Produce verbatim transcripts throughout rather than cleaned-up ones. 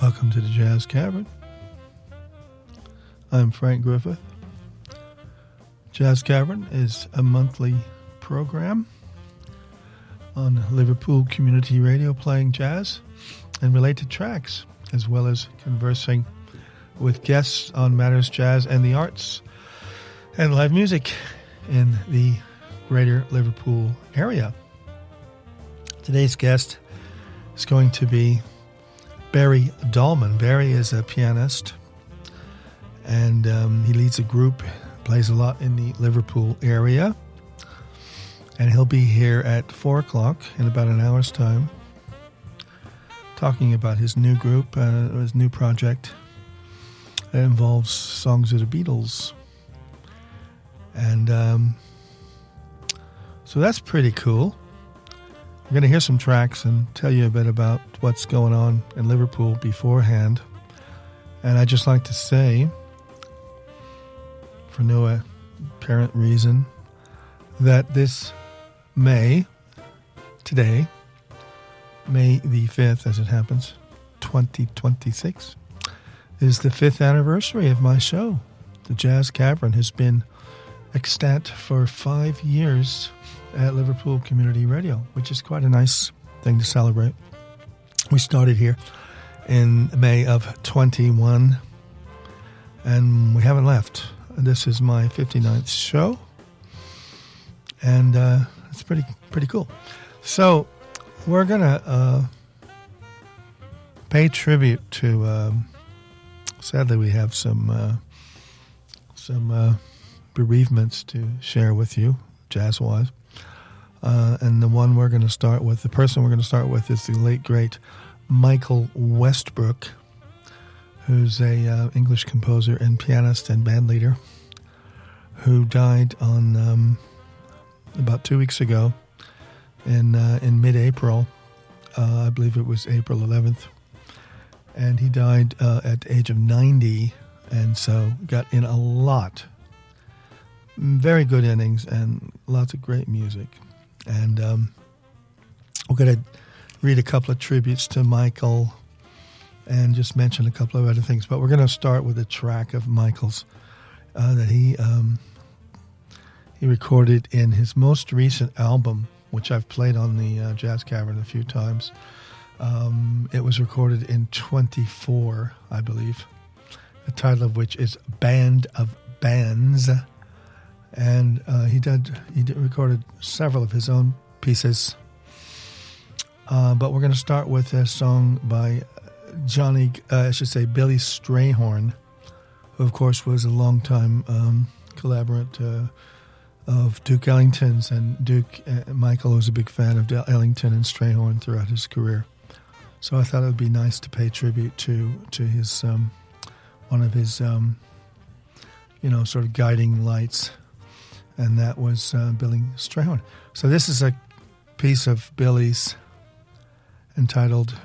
Welcome to the Jazz Cavern. I'm Frank Griffith. Jazz Cavern is a monthly program on Liverpool Community Radio playing jazz and related tracks, as well as conversing with guests on matters jazz and the arts and live music in the greater Liverpool area. Today's guest is going to be Barry Dahlman. Barry is a pianist, and um, he leads a group, plays a lot in the Liverpool area, and he'll be here at four o'clock in about an hour's time talking about his new group, uh, his new project that involves songs of the Beatles. And um, so that's pretty cool. We're going to hear some tracks and tell you a bit about what's going on in Liverpool beforehand. And I'd just like to say, for no apparent reason, that this May, today, May the fifth, as it happens, twenty twenty-six, is the fifth anniversary of my show. The Jazz Cavern has been extant for five years at Liverpool Community Radio, which is quite a nice thing to celebrate. We started here in May of twenty-one, and we haven't left. This is my fifty-ninth show, and uh, it's pretty pretty cool. So we're going to uh, pay tribute to, um, sadly we have some, uh, some uh, bereavements to share with you, jazz-wise. Uh, and the one we're going to start with, the person we're going to start with is the late, great Michael Westbrook, who's a uh, English composer and pianist and band leader who died on um, about two weeks ago in uh, in mid-April. Uh, I believe it was April eleventh. And he died uh, at the age of ninety, and so got in a lot. Very good innings and lots of great music. And um, we're going to read a couple of tributes to Michael and just mention a couple of other things. But we're going to start with a track of Michael's uh, that he um, he recorded in his most recent album, which I've played on the uh, Jazz Cavern a few times. Um, it was recorded in twenty-four, I believe, the title of which is Band of Bands. And uh, he did he did recorded several of his own pieces. Uh, but we're going to start with a song by Johnny, uh, I should say Billy Strayhorn, who of course was a longtime um, collaborant uh, of Duke Ellington's, and Duke uh, Michael was a big fan of Ellington and Strayhorn throughout his career. So I thought it would be nice to pay tribute to to his um, one of his um, you know sort of guiding lights. And that was uh, Billy Strayhorn. So this is a piece of Billy's entitled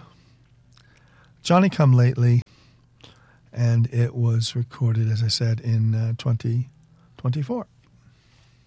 Johnny Come Lately, and it was recorded, as I said, in uh, twenty twenty-four.